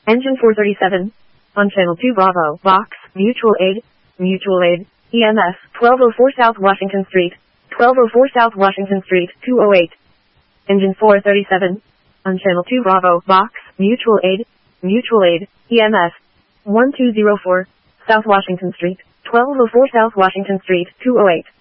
Engine 437. On Channel 2 Bravo, Box, Mutual Aid, EMS, 1204 South Washington Street, 1204 South Washington Street, 208. Engine 437. On Channel 2 Bravo, Box, Mutual Aid, EMS, 1204 South Washington Street, 1204 South Washington Street, 208.